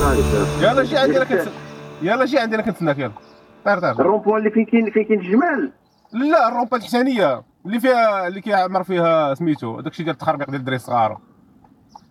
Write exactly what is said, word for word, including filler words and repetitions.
يلا جي عندي انا كنت يلا جي عندي انا كنتسناك. يلا طير طير. الرومبوان اللي فين كاين فين كاين الجمال. لا الرومبا التحتانيه اللي فيها اللي كيعمر فيها سميتو داكشي ديال التخربيق ديال الدراري الصغار.